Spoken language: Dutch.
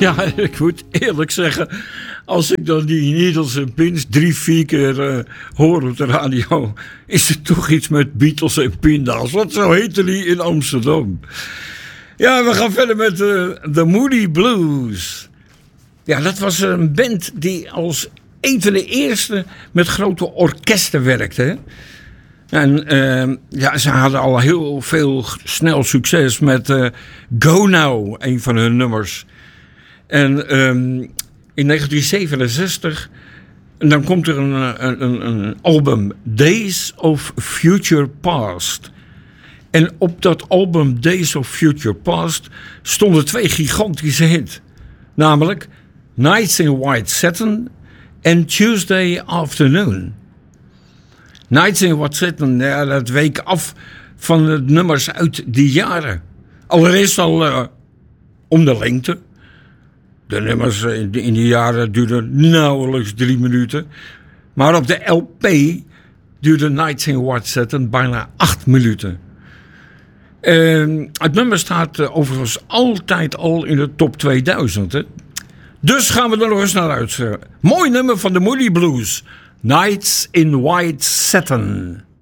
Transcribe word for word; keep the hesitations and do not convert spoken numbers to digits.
Ja, ik moet eerlijk zeggen, als ik dan die Needles and Pins drie, vier keer uh, hoor op de radio, is het toch iets met Beatles en pinda's. Wat zo heette die in Amsterdam. Ja, we gaan verder met uh, The Moody Blues. Ja, dat was een band die als een van de eerste met grote orkesten werkte. Hè? En uh, ja, ze hadden al heel veel snel succes met uh, Go Now, een van hun nummers. En um, in negentien zevenenzestig, dan komt er een, een, een album, Days of Future Past. En op dat album Days of Future Past stonden twee gigantische hits. Namelijk Nights in White Satin en Tuesday Afternoon. Nights in White Satin, ja, dat week af van de nummers uit die jaren. Allereerst al uh, om de lengte. De nummers in die jaren duurden nauwelijks drie minuten. Maar op de L P duurde Nights in White Satin bijna acht minuten. Uh, het nummer staat uh, overigens altijd al in de top tweeduizend. Hè? Dus gaan we er nog eens naar luisteren. Mooi nummer van de Moody Blues. Nights in White Satin.